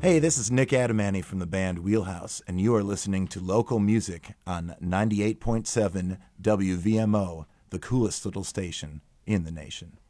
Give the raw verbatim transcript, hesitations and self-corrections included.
Hey, this is Nick Adamany from the band Wheelhouse, and you are listening to local music on ninety-eight point seven W V M O, the coolest little station in the nation.